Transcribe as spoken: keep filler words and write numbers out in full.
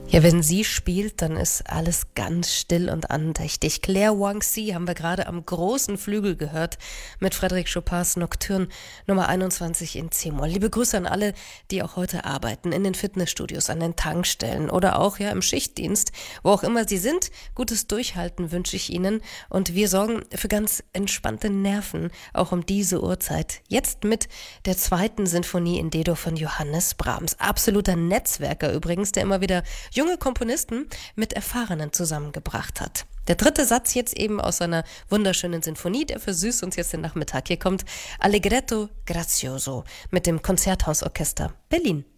Ja, wenn sie spielt, dann ist alles ganz still und andächtig. Claire Wang-Si haben wir gerade am großen Flügel gehört mit Frédéric Chopins Nocturne Nummer einundzwanzig in C-Moll. Liebe Grüße an alle, die auch heute arbeiten, in den Fitnessstudios, an den Tankstellen oder auch ja im Schichtdienst, wo auch immer sie sind. Gutes Durchhalten wünsche ich Ihnen und wir sorgen für ganz entspannte Nerven, auch um diese Uhrzeit. Jetzt mit der zweiten Sinfonie in D-Dur von Johannes Brahms. Absoluter Netzwerker übrigens, der immer wieder junge Komponisten mit Erfahrenen zusammengebracht hat. Der dritte Satz jetzt eben aus seiner wunderschönen Sinfonie, der versüßt uns jetzt den Nachmittag. Hier kommt Allegretto Grazioso mit dem Konzerthausorchester Berlin.